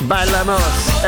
Bailamos,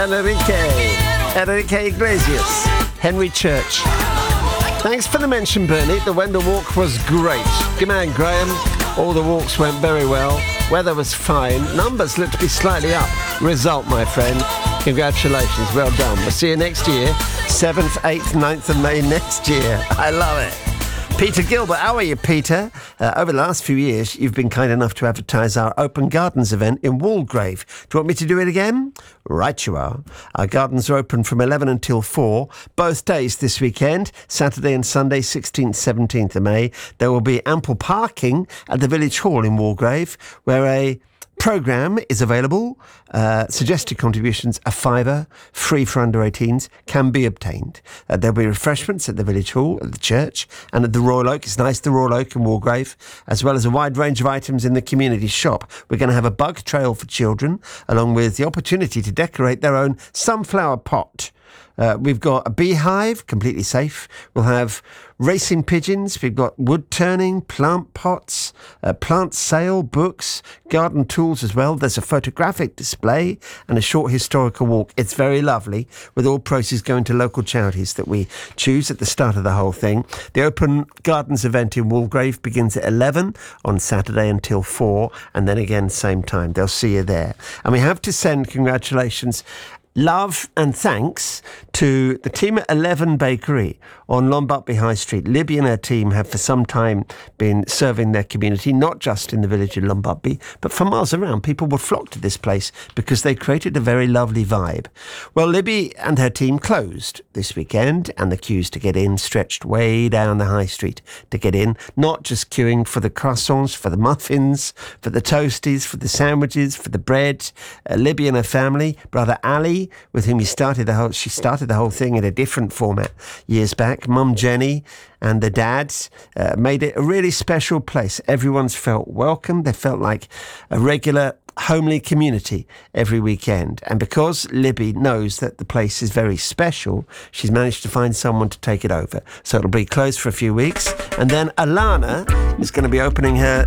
Enrique Iglesias, Henry Church. Thanks for the mention, Bernie. The Wendell Walk was great. Good man, Graham. All the walks went very well. Weather was fine. Numbers looked to be slightly up. Result, my friend. Congratulations. Well done. We'll see you next year. 7th, 8th, 9th of May next year. I love it. Peter Gilbert, how are you, Peter? Over the last few years, you've been kind enough to advertise our Open Gardens event in Walgrave. Do you want me to do it again? Right you are. Our gardens are open from 11 until 4, both days this weekend, Saturday and Sunday, 16th, 17th of May. There will be ample parking at the Village Hall in Walgrave, where a programme is available. Suggested contributions, a £5, free for under 18s, can be obtained. There'll be refreshments at the Village Hall, at the church, and at the Royal Oak. It's nice, the Royal Oak in Walgrave, as well as a wide range of items in the community shop. We're going to have a bug trail for children, along with the opportunity to decorate their own sunflower pot. We've got a beehive, completely safe. We'll have racing pigeons. We've got wood turning, plant pots, plant sale, books, garden tools as well. There's a photographic display and a short historical walk. It's very lovely, with all proceeds going to local charities that we choose at the start of the whole thing. The Open Gardens event in Walgrave begins at 11 on Saturday until 4, and then again same time. They'll see you there. And we have to send congratulations, love and thanks to the team at 11 Bakery on Lombardby High Street. Libby and her team have for some time been serving their community, not just in the village of Lombardby, but for miles around. People would flock to this place because they created a very lovely vibe. Well, Libby and her team closed this weekend, and the queues to get in stretched way down the high street to get in, not just queuing for the croissants, for the muffins, for the toasties, for the sandwiches, for the bread. Libby and her family, brother Ali, with whom she started the whole thing in a different format years back. Mum Jenny and the dads made it a really special place. Everyone's felt welcome. They felt like a regular homely community every weekend. And because Libby knows that the place is very special, she's managed to find someone to take it over. So it'll be closed for a few weeks. And then Alana is going to be opening her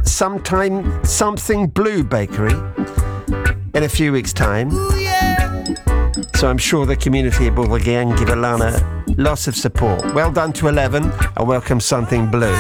Something Blue bakery in a few weeks' time. So I'm sure the community will again give Alana lots of support. Well done to 11 and welcome Something Blue.